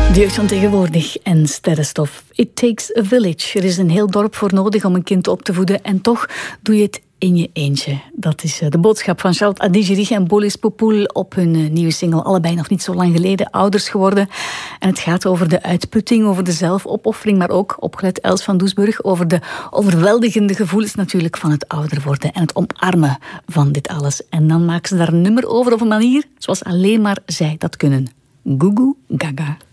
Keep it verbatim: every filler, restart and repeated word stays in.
De jeugd van tegenwoordig en sterrenstof. It takes a village. Er is een heel dorp voor nodig om een kind op te voeden. En toch doe je het in je eentje. Dat is de boodschap van Charlotte Adigéry en Bolis Popoul op hun nieuwe single. Allebei nog niet zo lang geleden ouders geworden. En het gaat over de uitputting, over de zelfopoffering, maar ook, opgelet Els van Doesburg, over de overweldigende gevoelens natuurlijk van het ouder worden en het omarmen van dit alles. En dan maken ze daar een nummer over op een manier zoals alleen maar zij dat kunnen. Goo Goo Gaga.